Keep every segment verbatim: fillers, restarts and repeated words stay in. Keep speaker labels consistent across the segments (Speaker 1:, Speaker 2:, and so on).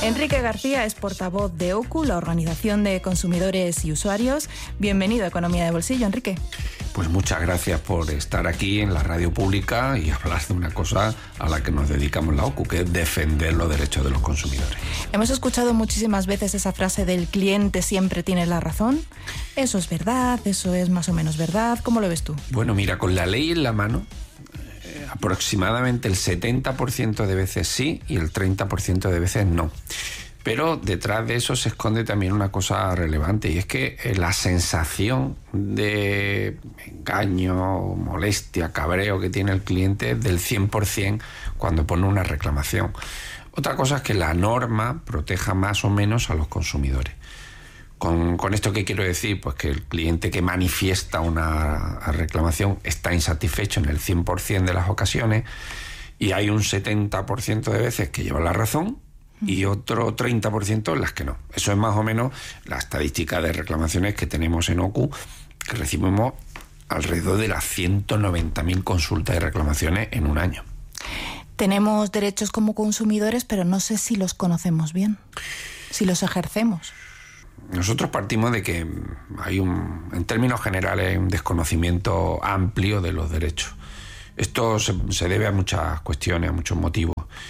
Speaker 1: Enrique García es portavoz de O C U, la Organización de Consumidores y Usuarios. Bienvenido a Economía de Bolsillo, Enrique.
Speaker 2: Pues muchas gracias por estar aquí en la radio pública y hablar de una cosa a la que nos dedicamos la O C U, que es defender los derechos de los consumidores.
Speaker 1: Hemos escuchado muchísimas veces esa frase del cliente siempre tiene la razón. ¿Eso es verdad? ¿Eso es más o menos verdad? ¿Cómo lo ves tú?
Speaker 2: Bueno, mira, con la ley en la mano, eh, aproximadamente el setenta por ciento de veces sí y el treinta por ciento de veces no. Pero detrás de eso se esconde también una cosa relevante, y es que la sensación de engaño, molestia, cabreo que tiene el cliente es del cien por ciento cuando pone una reclamación. Otra cosa es que la norma proteja más o menos a los consumidores. Con, con esto, ¿qué quiero decir? Pues que el cliente que manifiesta una reclamación está insatisfecho en el cien por ciento de las ocasiones, y hay un setenta por ciento de veces que lleva la razón y otro treinta por ciento en las que no. Eso es más o menos la estadística de reclamaciones que tenemos en O C U, que recibimos alrededor de las ciento noventa mil consultas y reclamaciones en un año.
Speaker 1: Tenemos derechos como consumidores, pero no sé si los conocemos bien, si los ejercemos.
Speaker 2: Nosotros partimos de que hay un, en términos generales, hay un desconocimiento amplio de los derechos. Esto se, se debe a muchas cuestiones, a muchos motivos.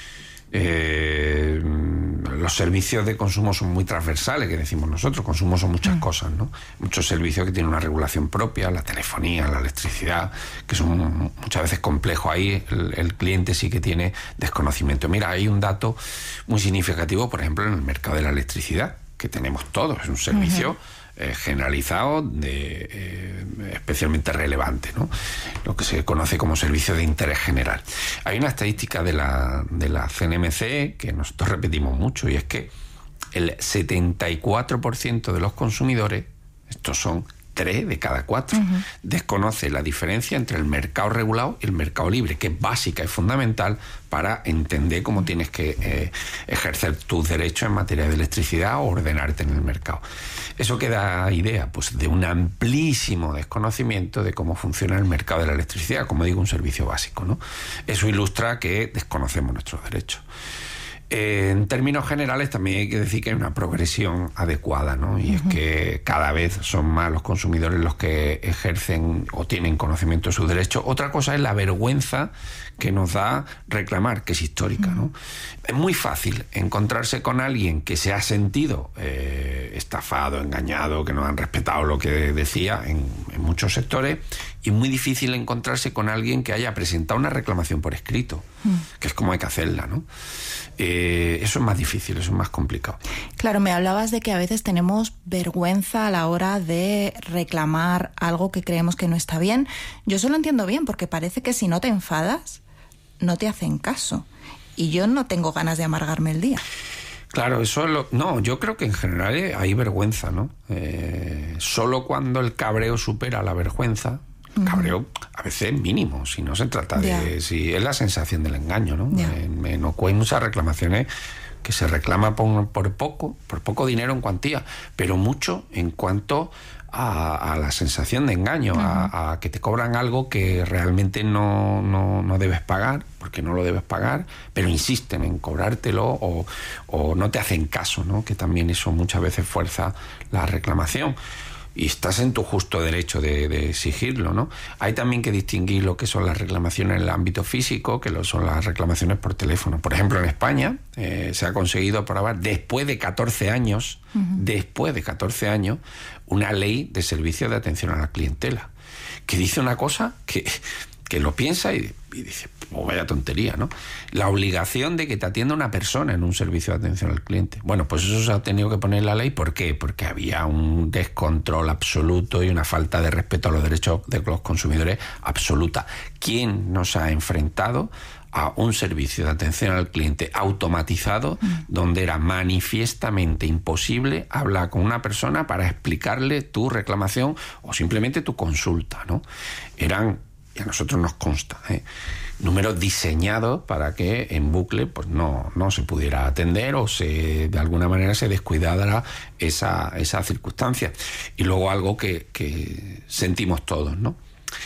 Speaker 2: Eh, los servicios de consumo son muy transversales, que decimos nosotros. Consumo son muchas mm. cosas, ¿no? Muchos servicios que tienen una regulación propia, la telefonía, la electricidad, que son muchas veces complejos. Ahí el, el cliente sí que tiene desconocimiento. Mira, hay un dato muy significativo, por ejemplo, en el mercado de la electricidad, que tenemos todos. Es un servicio uh-huh. Eh, generalizado, de, eh, especialmente relevante, ¿no? Lo que se conoce como servicio de interés general. Hay una estadística de la, de la C N M C que nosotros repetimos mucho, y es que el setenta y cuatro por ciento de los consumidores, estos son tres de cada cuatro, uh-huh. desconoce la diferencia entre el mercado regulado y el mercado libre, que es básica y fundamental para entender cómo tienes que eh, ejercer tus derechos en materia de electricidad o ordenarte en el mercado. ¿Eso qué da idea? Pues de un amplísimo desconocimiento de cómo funciona el mercado de la electricidad, como digo, un servicio básico, ¿no? Eso ilustra que desconocemos nuestros derechos. Eh, en términos generales también hay que decir que hay una progresión adecuada, ¿no? Y uh-huh. es que cada vez son más los consumidores los que ejercen o tienen conocimiento de sus derechos. Otra cosa es la vergüenza que nos da reclamar, que es histórica, ¿no? Es muy fácil encontrarse con alguien que se ha sentido eh, estafado, engañado, que no han respetado lo que decía en, en muchos sectores, y muy difícil encontrarse con alguien que haya presentado una reclamación por escrito, mm. que es como hay que hacerla, ¿no? Eh, eso es más difícil, eso es más complicado.
Speaker 1: Claro, me hablabas de que a veces tenemos vergüenza a la hora de reclamar algo que creemos que no está bien. Yo eso lo entiendo bien, porque parece que si no te enfadas, no te hacen caso. Y yo no tengo ganas de amargarme el día.
Speaker 2: Claro, eso lo, no, yo creo que en general hay vergüenza, ¿no? Eh, solo cuando el cabreo supera la vergüenza, el cabreo a veces es mínimo, si no se trata de... Yeah. Si es la sensación del engaño, ¿no? Yeah. En, en O C U hay muchas reclamaciones que se reclama por, por poco, por poco dinero en cuantía, pero mucho en cuanto a, a la sensación de engaño, uh-huh. a, a que te cobran algo que realmente no, no, no debes pagar, porque no lo debes pagar, pero insisten en cobrártelo o, o no te hacen caso, ¿no? Que también eso muchas veces fuerza la reclamación. Y estás en tu justo derecho de, de exigirlo, ¿no? Hay también que distinguir lo que son las reclamaciones en el ámbito físico, que lo son las reclamaciones por teléfono. Por ejemplo, en España eh, se ha conseguido aprobar, después de catorce años, uh-huh. después de catorce años, una ley de servicios de atención a la clientela, que dice una cosa que, que lo piensa y, y dice, oh, vaya tontería, ¿no? La obligación de que te atienda una persona en un servicio de atención al cliente. Bueno, pues eso se ha tenido que poner en la ley. ¿Por qué? Porque había un descontrol absoluto y una falta de respeto a los derechos de los consumidores absoluta. ¿Quién nos ha enfrentado a un servicio de atención al cliente automatizado mm. donde era manifiestamente imposible hablar con una persona para explicarle tu reclamación o simplemente tu consulta, ¿no? Eran, y a nosotros nos consta, ¿eh? números diseñados para que en bucle pues no, no se pudiera atender o se de alguna manera se descuidara esa, esa circunstancia. Y luego algo que, que sentimos todos, ¿no?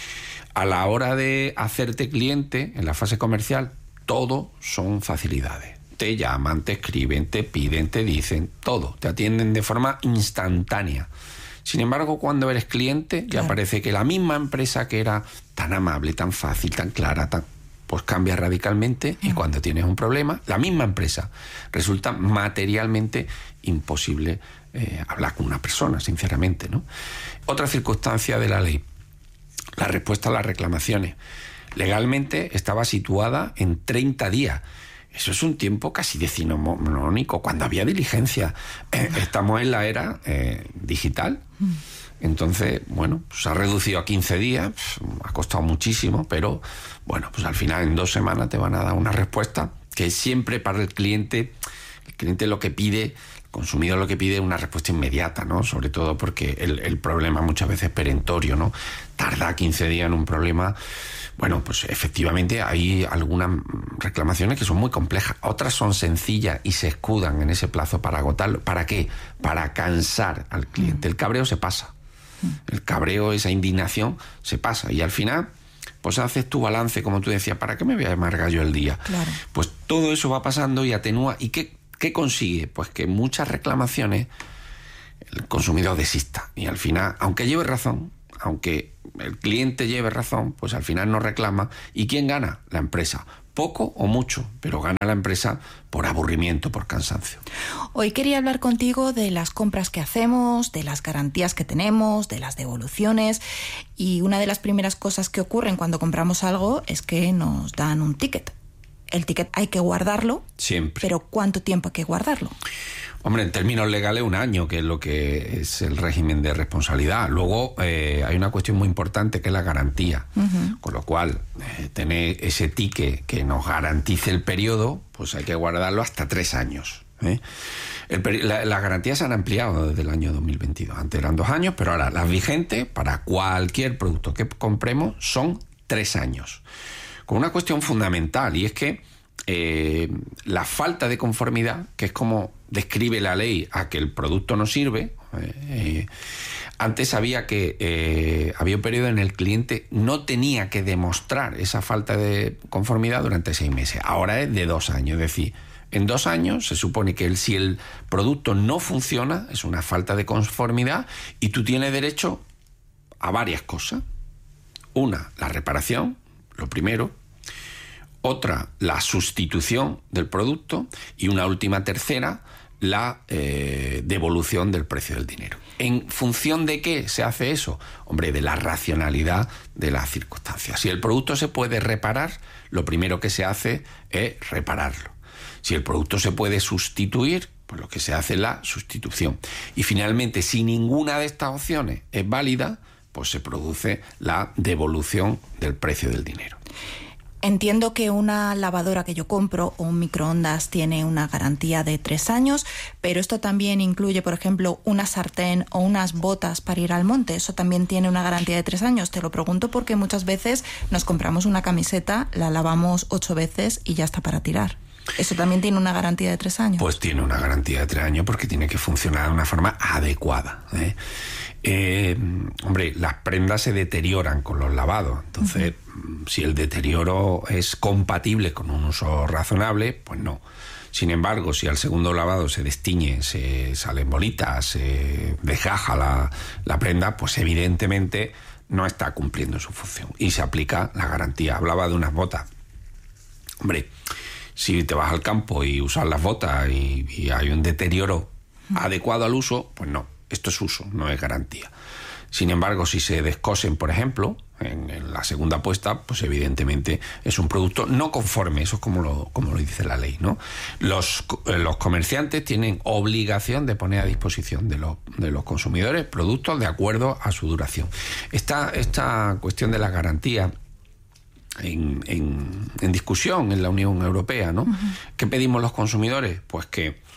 Speaker 2: A la hora de hacerte cliente en la fase comercial, todo son facilidades. te llaman, te escriben, te piden, te dicen, todo, te atienden de forma instantánea. Sin embargo, cuando eres cliente, ya claro. parece que la misma empresa que era tan amable, tan fácil, tan clara, tan, pues cambia radicalmente, mm. y cuando tienes un problema, la misma empresa resulta materialmente imposible eh, hablar con una persona, sinceramente, ¿no? Otra circunstancia de la ley, la respuesta a las reclamaciones. Legalmente estaba situada en treinta días. Eso es un tiempo casi decimonónico, cuando había diligencia. Eh, estamos en la era eh, digital. Entonces, bueno, pues ha reducido a quince días, pues, ha costado muchísimo, pero bueno, pues al final en dos semanas te van a dar una respuesta que siempre para el cliente, el cliente lo que pide, el consumidor lo que pide es una respuesta inmediata, ¿no? Sobre todo porque el, el problema muchas veces es perentorio, ¿no? Tarda quince días en un problema. Bueno, pues efectivamente hay algunas reclamaciones que son muy complejas, otras son sencillas y se escudan en ese plazo para agotarlo. ¿Para qué? Para cansar al cliente. El cabreo se pasa. El cabreo, esa indignación, se pasa. Y al final, pues haces tu balance, como tú decías, ¿para qué me voy a amargar yo el día?
Speaker 1: Claro.
Speaker 2: Pues todo eso va pasando y atenúa. ¿Y qué, qué consigue? Pues que muchas reclamaciones el consumidor desista. Y al final, aunque lleve razón, aunque el cliente lleve razón, pues al final no reclama. ¿Y quién gana? La empresa. Poco o mucho, pero gana la empresa por aburrimiento, por cansancio.
Speaker 1: Hoy quería hablar contigo de las compras que hacemos, de las garantías que tenemos, de las devoluciones. Y una de las primeras cosas que ocurren cuando compramos algo es que nos dan un ticket. El ticket hay que guardarlo.
Speaker 2: Siempre.
Speaker 1: Pero ¿cuánto tiempo hay que guardarlo?
Speaker 2: Hombre, en términos legales un año, que es lo que es el régimen de responsabilidad. Luego eh, hay una cuestión muy importante que es la garantía. Uh-huh. Con lo cual, eh, tener ese ticket que nos garantice el periodo, pues hay que guardarlo hasta tres años. ¿eh? El peri- la, las garantías se han ampliado desde el año dos mil veintidós. Antes eran dos años, pero ahora las vigentes para cualquier producto que compremos son tres años. Con una cuestión fundamental, y es que eh, la falta de conformidad, que es como describe la ley a que el producto no sirve, eh, eh, antes había que eh, había un periodo en el que el cliente no tenía que demostrar esa falta de conformidad durante seis meses. Ahora es de dos años, es decir, en dos años se supone que el, si el producto no funciona, es una falta de conformidad y tú tienes derecho a varias cosas. Una, la reparación, lo primero. Otra, la sustitución del producto. Y una última tercera, la eh, devolución del precio del dinero. ¿En función de qué se hace eso? Hombre, de la racionalidad de las circunstancias. Si el producto se puede reparar, lo primero que se hace es repararlo. Si el producto se puede sustituir, pues lo que se hace es la sustitución. Y finalmente, si ninguna de estas opciones es válida, pues se produce la devolución del precio del dinero.
Speaker 1: Entiendo que una lavadora que yo compro o un microondas tiene una garantía de tres años, pero esto también incluye, por ejemplo, una sartén o unas botas para ir al monte. ¿Eso también tiene una garantía de tres años? Te lo pregunto porque muchas veces nos compramos una camiseta, la lavamos ocho veces y ya está para tirar. ¿Eso también tiene una garantía de tres años? Pues
Speaker 2: tiene una garantía de tres años porque tiene que funcionar de una forma adecuada, ¿eh? Eh, hombre, las prendas se deterioran con los lavados. Entonces, uh-huh. si el deterioro es compatible con un uso razonable, pues no. Sin embargo, si al segundo lavado se destiñe, se salen bolitas, se desgaja la, la prenda, pues evidentemente no está cumpliendo su función y se aplica la garantía. Hablaba de unas botas. Hombre, si te vas al campo y usas las botas y, y hay un deterioro uh-huh. adecuado al uso, pues no. Esto es uso, no es garantía. Sin embargo, si se descosen, por ejemplo, en, en la segunda puesta, pues evidentemente es un producto no conforme. Eso es como lo, como lo dice la ley, ¿no? Los, los comerciantes tienen obligación de poner a disposición de los, de los consumidores productos de acuerdo a su duración. Esta, esta cuestión de la garantía en, en, en discusión en la Unión Europea, ¿no? Uh-huh. ¿Qué pedimos los consumidores? Pues que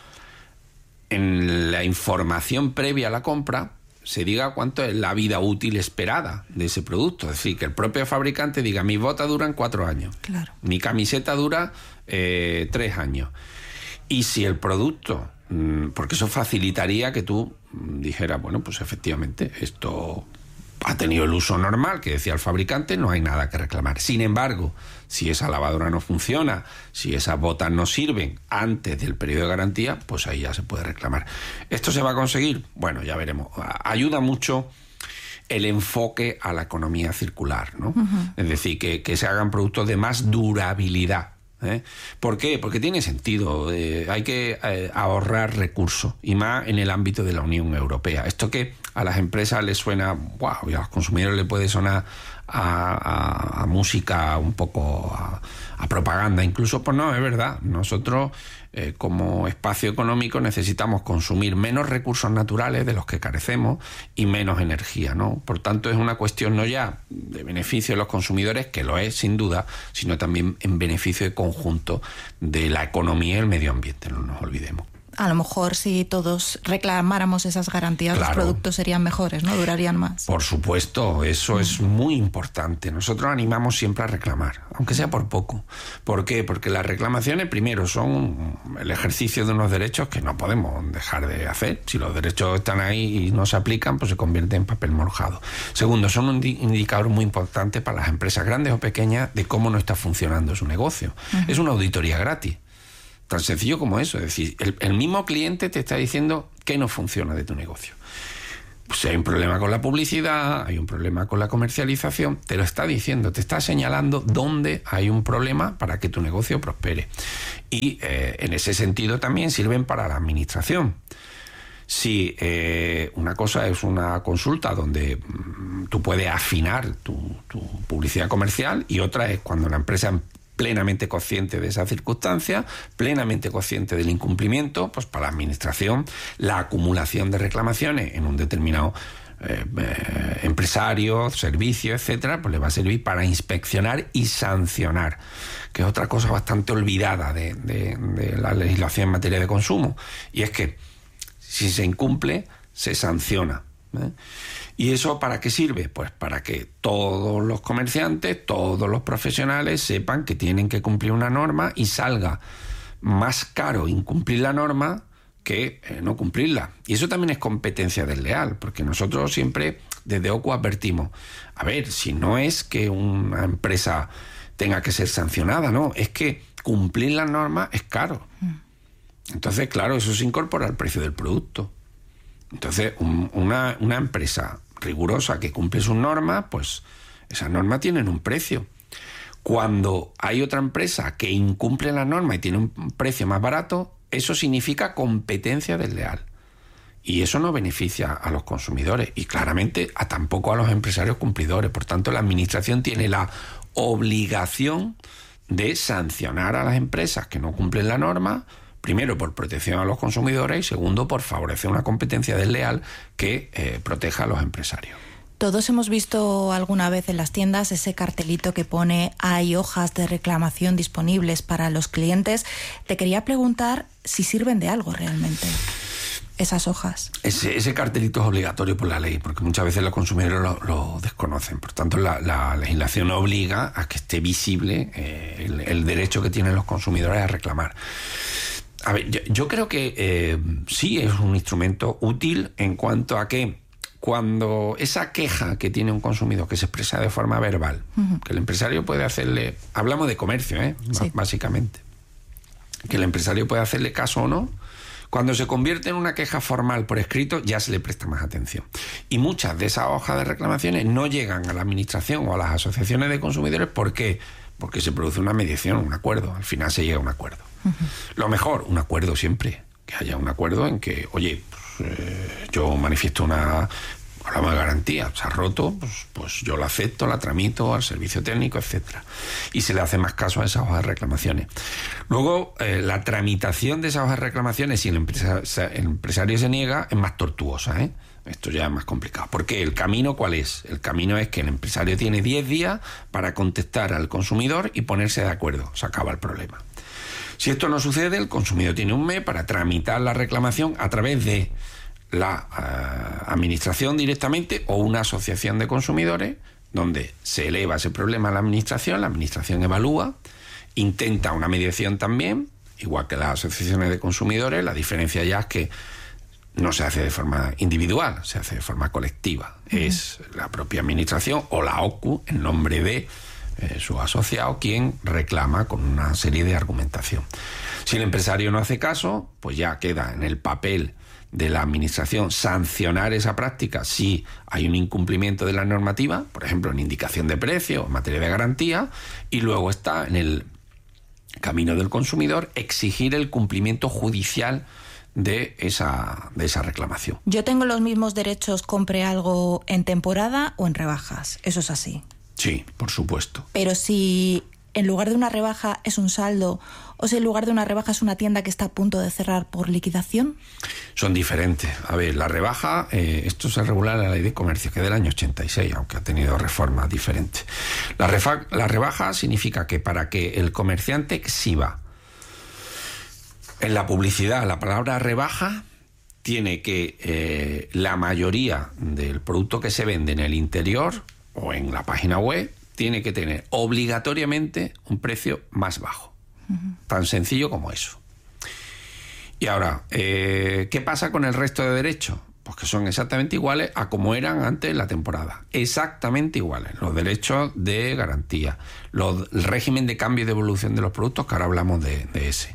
Speaker 2: en la información previa a la compra se diga cuánto es la vida útil esperada de ese producto. Es decir, que el propio fabricante diga, mis botas duran cuatro años. Claro. Mi camiseta dura eh, tres años. Y si el producto, porque eso facilitaría que tú dijeras, bueno, pues efectivamente, esto ha tenido el uso normal que decía el fabricante, no hay nada que reclamar. Sin embargo, si esa lavadora no funciona, si esas botas no sirven antes del periodo de garantía, pues ahí ya se puede reclamar. ¿Esto se va a conseguir? Bueno, ya veremos. Ayuda mucho el enfoque a la economía circular, ¿no? Uh-huh. Es decir, que, que se hagan productos de más durabilidad. ¿Eh? ¿Por qué? Porque tiene sentido. Eh, hay que eh, ahorrar recursos, y más en el ámbito de la Unión Europea. Esto que a las empresas les suena, wow, y a los consumidores les puede sonar a, a, a música un poco, a, a propaganda incluso, pues no, es verdad. Nosotros eh, como espacio económico necesitamos consumir menos recursos naturales de los que carecemos y menos energía, ¿no? Por tanto, es una cuestión no ya de beneficio de los consumidores, que lo es sin duda, sino también en beneficio de conjunto de la economía y el medio ambiente, no nos olvidemos.
Speaker 1: A lo mejor si todos reclamáramos esas garantías, claro, los productos serían mejores, ¿no? Durarían más.
Speaker 2: Por supuesto, eso mm. es muy importante. Nosotros animamos siempre a reclamar, aunque sea por poco. ¿Por qué? Porque las reclamaciones, primero, son el ejercicio de unos derechos que no podemos dejar de hacer. Si los derechos están ahí y no se aplican, pues se convierte en papel mojado. Segundo, son un indicador muy importante para las empresas grandes o pequeñas de cómo no está funcionando su negocio. Mm. Es una auditoría gratis. Tan sencillo como eso, es decir, el, el mismo cliente te está diciendo que no funciona de tu negocio. Pues si hay un problema con la publicidad, hay un problema con la comercialización, te lo está diciendo, te está señalando dónde hay un problema para que tu negocio prospere. Y eh, en ese sentido también sirven para la administración. Si eh, una cosa es una consulta donde mm, tú puedes afinar tu, tu publicidad comercial, y otra es cuando la empresa plenamente consciente de esa circunstancia, plenamente consciente del incumplimiento, pues para la administración la acumulación de reclamaciones en un determinado eh, eh, empresario, servicio, etcétera, pues le va a servir para inspeccionar y sancionar, que es otra cosa bastante olvidada de, de, de la legislación en materia de consumo, y es que si se incumple, se sanciona. ¿Eh? ¿Y eso para qué sirve? Pues para que todos los comerciantes, todos los profesionales sepan que tienen que cumplir una norma, y salga más caro incumplir la norma que eh, no cumplirla. Y eso también es competencia desleal, porque nosotros siempre desde O C U advertimos, a ver, si no es que una empresa tenga que ser sancionada, no, es que cumplir las normas es caro. Entonces, claro, eso se incorpora al precio del producto. Entonces, un, una, una empresa rigurosa que cumple sus normas, pues esas normas tienen un precio. Cuando hay otra empresa que incumple la norma y tiene un precio más barato, eso significa competencia desleal. Y eso no beneficia a los consumidores y claramente a tampoco a los empresarios cumplidores. Por tanto, la administración tiene la obligación de sancionar a las empresas que no cumplen la norma, primero por protección a los consumidores y segundo por favorecer una competencia desleal que eh, proteja a los empresarios.
Speaker 1: Todos hemos visto alguna vez en las tiendas ese cartelito que pone hay hojas de reclamación disponibles para los clientes. Te quería preguntar si sirven de algo realmente esas hojas. Ese,
Speaker 2: ese cartelito es obligatorio por la ley, porque muchas veces los consumidores lo, lo desconocen. Por tanto, la, la legislación obliga a que esté visible eh, el, el derecho que tienen los consumidores a reclamar. A ver, yo, yo creo que eh, sí es un instrumento útil en cuanto a que cuando esa queja que tiene un consumidor que se expresa de forma verbal, uh-huh. que el empresario puede hacerle, hablamos de comercio, ¿eh? Sí. básicamente, que el empresario puede hacerle caso o no, cuando se convierte en una queja formal por escrito ya se le presta más atención. Y muchas de esas hojas de reclamaciones no llegan a la administración o a las asociaciones de consumidores. ¿Por qué? Porque se produce una mediación, un acuerdo, al final se llega a un acuerdo. Uh-huh. Lo mejor, un acuerdo siempre, que haya un acuerdo en que, oye, pues, eh, yo manifiesto una, hablamos de garantía, se ha roto, pues, pues yo la acepto, la tramito al servicio técnico, etcétera. Y se le hace más caso a esas hojas de reclamaciones. Luego, eh, la tramitación de esas hojas de reclamaciones, si el, empresa, el empresario se niega, es más tortuosa, ¿eh? Esto ya es más complicado. Porque el camino, ¿cuál es? El camino es que el empresario tiene diez días para contestar al consumidor y ponerse de acuerdo. Se acaba el problema. Si esto no sucede, el consumidor tiene un mes para tramitar la reclamación a través de la uh, administración directamente o una asociación de consumidores, donde se eleva ese problema a la administración, la administración evalúa, intenta una mediación también, igual que las asociaciones de consumidores. La diferencia ya es que no se hace de forma individual, se hace de forma colectiva. Uh-huh. Es la propia administración o la O C U, en nombre de eh, su asociado, quien reclama con una serie de argumentación. Si el empresario no hace caso, pues ya queda en el papel de la administración sancionar esa práctica si hay un incumplimiento de la normativa, por ejemplo, en indicación de precio, en materia de garantía, y luego está en el camino del consumidor exigir el cumplimiento judicial de esa, de esa reclamación.
Speaker 1: Yo tengo los mismos derechos, compre algo en temporada o en rebajas, eso es así.
Speaker 2: Sí, por supuesto.
Speaker 1: Pero si en lugar de una rebaja es un saldo, o si en lugar de una rebaja es una tienda que está a punto de cerrar por liquidación.
Speaker 2: Son diferentes. A ver, la rebaja, eh, esto se regula en la Ley de Comercio, que es del año ochenta y seis, aunque ha tenido reformas diferentes. La, refa, la rebaja significa que para que el comerciante exhiba en la publicidad la palabra rebaja, tiene que eh, la mayoría del producto que se vende en el interior o en la página web tiene que tener obligatoriamente un precio más bajo. Uh-huh. Tan sencillo como eso. Y ahora, eh, ¿qué pasa con el resto de derechos? Pues que son exactamente iguales a como eran antes en la temporada. Exactamente iguales. Los derechos de garantía, los, el régimen de cambio y devolución de los productos, que ahora hablamos de, de ese,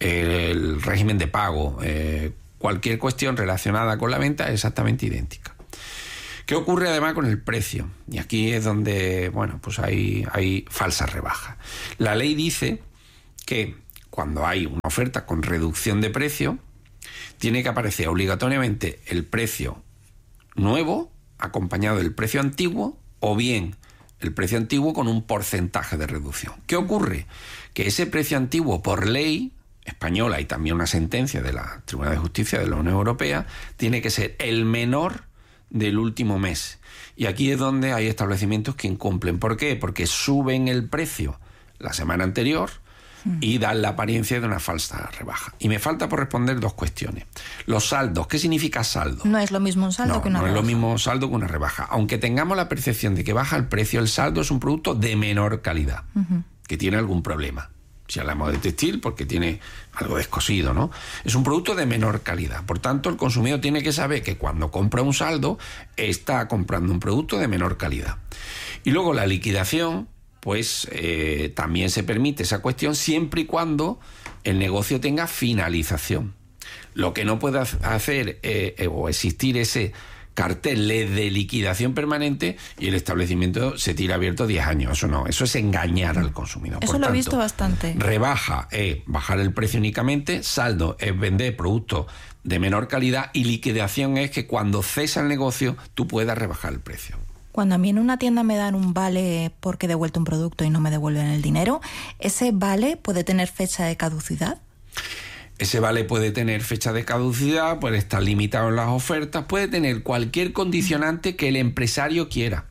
Speaker 2: el régimen de pago, eh, cualquier cuestión relacionada con la venta es exactamente idéntica. ¿Qué ocurre además con el precio? Y aquí es donde, bueno, pues hay, hay falsas rebajas. La ley dice que cuando hay una oferta con reducción de precio, tiene que aparecer obligatoriamente el precio nuevo acompañado del precio antiguo, o bien el precio antiguo con un porcentaje de reducción. ¿Qué ocurre? Que ese precio antiguo, por ley española y también una sentencia de la Tribunal de Justicia de la Unión Europea, tiene que ser el menor del último mes. Y aquí es donde hay establecimientos que incumplen. ¿Por qué? Porque suben el precio la semana anterior y dan la apariencia de una falsa rebaja. Y me falta por responder dos cuestiones. Los saldos, ¿qué significa saldo?
Speaker 1: No es lo mismo un saldo
Speaker 2: no,
Speaker 1: que una
Speaker 2: no
Speaker 1: rebaja.
Speaker 2: No es lo mismo saldo que una rebaja. Aunque tengamos la percepción de que baja el precio, el saldo es un producto de menor calidad, uh-huh. que tiene algún problema. Si hablamos de textil, porque tiene algo descosido, ¿no? Es un producto de menor calidad. Por tanto, el consumidor tiene que saber que cuando compra un saldo, está comprando un producto de menor calidad. Y luego la liquidación, pues eh, también se permite esa cuestión siempre y cuando el negocio tenga finalización. Lo que no puede hacer eh, eh, o existir ese cartel de liquidación permanente y el establecimiento se tira abierto diez años. Eso no, eso es engañar al consumidor.
Speaker 1: Eso
Speaker 2: Por
Speaker 1: lo
Speaker 2: tanto,
Speaker 1: he visto bastante.
Speaker 2: Rebaja es bajar el precio únicamente, saldo es vender productos de menor calidad y liquidación es que cuando cesa el negocio tú puedas rebajar el precio.
Speaker 1: Cuando a mí en una tienda me dan un vale porque he devuelto un producto y no me devuelven el dinero, ¿ese vale puede tener fecha de caducidad?
Speaker 2: Ese vale puede tener fecha de caducidad, puede estar limitado en las ofertas, puede tener cualquier condicionante que el empresario quiera.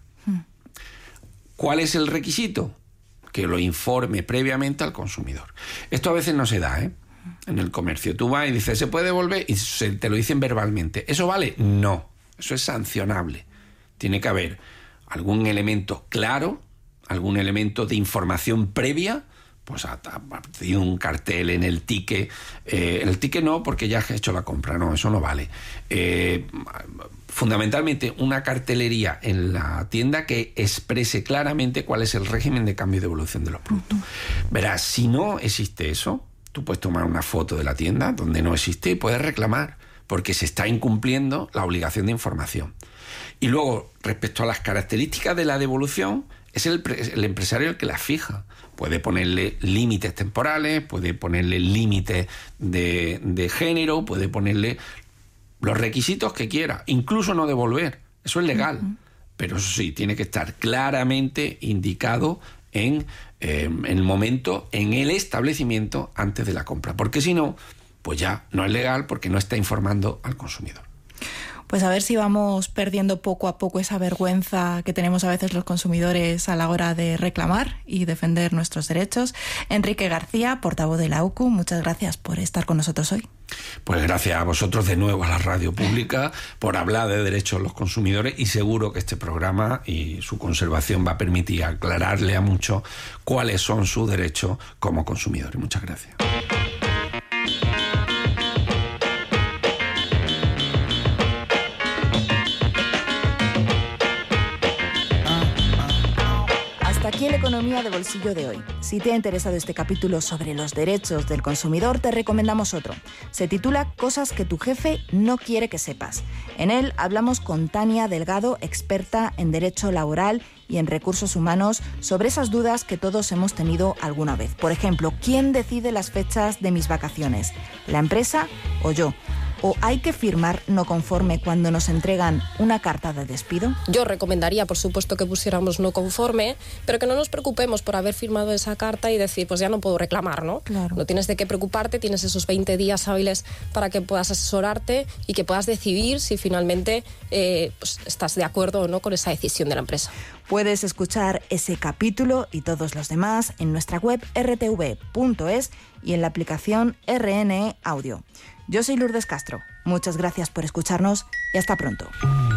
Speaker 2: ¿Cuál es el requisito? Que lo informe previamente al consumidor. Esto a veces no se da, ¿eh? En el comercio. Tú vas y dices, ¿se puede devolver? Y se, te lo dicen verbalmente. ¿Eso vale? No. Eso es sancionable. Tiene que haber algún elemento claro, algún elemento de información previa, pues ha tenido un cartel en el ticket. Eh, el ticket no, porque ya has hecho la compra, no, eso no vale. Eh, fundamentalmente una cartelería en la tienda que exprese claramente cuál es el régimen de cambio y devolución de los productos. Verás, si no existe eso, tú puedes tomar una foto de la tienda donde no existe y puedes reclamar, porque se está incumpliendo la obligación de información. Y luego, respecto a las características de la devolución, es el, el empresario el que las fija. Puede ponerle límites temporales, puede ponerle límites de, de género, puede ponerle los requisitos que quiera, incluso no devolver. Eso es legal. Uh-huh. Pero eso sí, tiene que estar claramente indicado en, eh, en el momento, en el establecimiento antes de la compra. Porque si no, pues ya no es legal porque no está informando al consumidor.
Speaker 1: Pues a ver si vamos perdiendo poco a poco esa vergüenza que tenemos a veces los consumidores a la hora de reclamar y defender nuestros derechos. Enrique García, portavoz de la U C U, muchas gracias por estar con nosotros hoy.
Speaker 2: Pues gracias a vosotros de nuevo, a la radio pública, por hablar de derechos de los consumidores, y seguro que este programa y su conservación va a permitir aclararle a muchos cuáles son sus derechos como consumidores. Muchas gracias.
Speaker 1: Economía de Bolsillo de hoy. Si te ha interesado este capítulo sobre los derechos del consumidor, te recomendamos otro. Se titula Cosas que tu jefe no quiere que sepas. En él hablamos con Tania Delgado, experta en derecho laboral y en recursos humanos, sobre esas dudas que todos hemos tenido alguna vez. Por ejemplo, ¿quién decide las fechas de mis vacaciones? ¿La empresa o yo? ¿O hay que firmar no conforme cuando nos entregan una carta de despido?
Speaker 3: Yo recomendaría, por supuesto, que pusiéramos no conforme, pero que no nos preocupemos por haber firmado esa carta y decir, pues ya no puedo reclamar, ¿no?
Speaker 1: Claro.
Speaker 3: No tienes de qué preocuparte, tienes esos veinte días hábiles para que puedas asesorarte y que puedas decidir si finalmente eh, pues, estás de acuerdo o no con esa decisión de la empresa.
Speaker 1: Puedes escuchar ese capítulo y todos los demás en nuestra web erre te ve punto es y en la aplicación erre ene e Audio. Yo soy Lourdes Castro. Muchas gracias por escucharnos y hasta pronto.